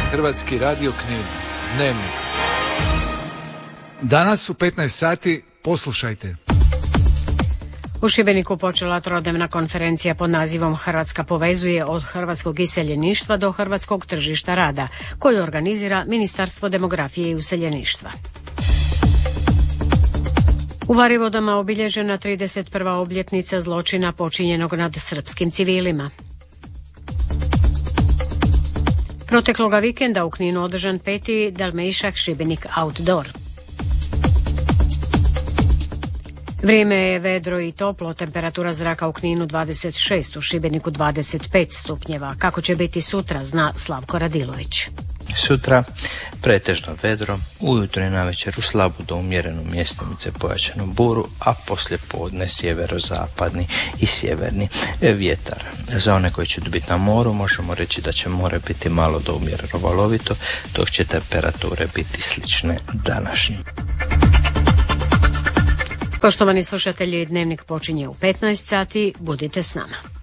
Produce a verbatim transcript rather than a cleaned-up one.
Hrvatski radio Knin. Dnevnik. Danas u petnaest sati poslušajte. U Šibeniku počela trodnevna konferencija pod nazivom Hrvatska povezuje od hrvatskog iseljeništva do hrvatskog tržišta rada, koju organizira Ministarstvo demografije i useljeništva. U Varivodama obilježena trideset prva obljetnica zločina počinjenog nad srpskim civilima. Protekloga vikenda u Kninu održan peti Dalmejšak Šibenik Outdoor. Vrijeme je vedro i toplo, temperatura zraka u Kninu dvadeset šest, u Šibeniku dvadeset pet stupnjeva. Kako će biti sutra, zna Slavko Radilović. Sutra pretežno vedro, ujutro i navečer u slabu do umjerenu mjestimice pojačanu buru, a poslije podne sjeverozapadni i sjeverni vjetar. Za one koji će biti na moru možemo reći da će more biti malo do umjereno valovito, dok će temperature biti slične današnjim. Poštovani slušatelji, Dnevnik počinje u petnaest sati, budite s nama.